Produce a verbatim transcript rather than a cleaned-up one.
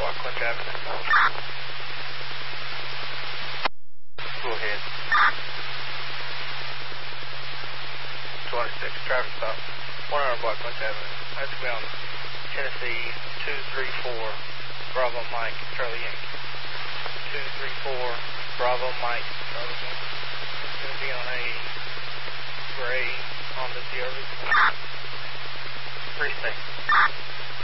block Clinch Avenue. Go ahead. twenty-six, traffic stop. one hundred block Clinch Avenue. That's going to be on Tennessee two three four, Bravo Mike, Charlie Yankee. two three four, Bravo Mike,